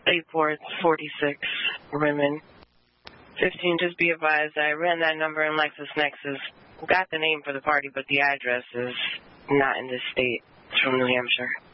8 ports, 46 women. 15, just be advised, I ran that number in LexisNexis. Got the name for the party, but the address is not in this state. It's from New Hampshire.